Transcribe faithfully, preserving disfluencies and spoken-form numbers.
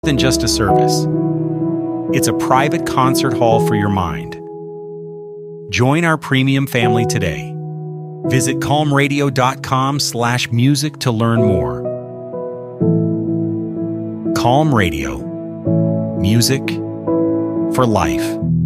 than just a service. It's a private concert hall for your mind. Join our premium family today. Visit calmradio.com slash music to learn more. Calm Radio. Music for life.